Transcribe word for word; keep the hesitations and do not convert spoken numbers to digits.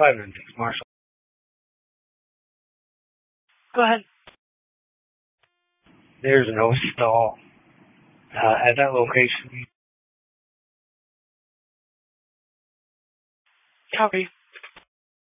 five nine six, Marshall. Go ahead. There's no stall uh, at that location. Copy.